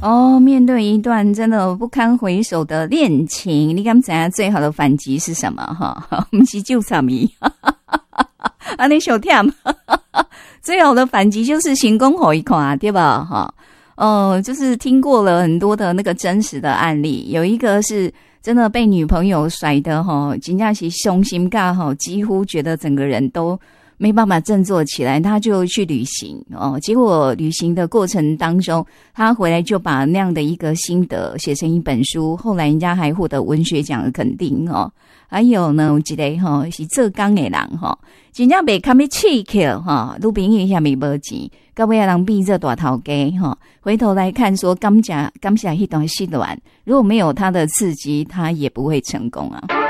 哦，面对一段真的不堪回首的恋情，你敢知道最好的反击是什么？哈，不是救啥咪，啊，你小跳，最好的反击就是行功吼一看，对吧？哈，就是听过了很多的那个真实的案例，有一个是真的被女朋友甩的哈，真的是伤心噶哈，几乎觉得整个人都没办法振作起来，他就去旅行哦。结果旅行的过程当中，他回来就把那样的一个心得写成一本书，后来人家还获得文学奖的肯定哦。还有呢，有一个吼是浙江的人吼，真正被看要气去吼，女朋友下面无钱，到尾人变这大头家吼。回头来看说，感谢迄段失恋，如果没有他的刺激，他也不会成功啊。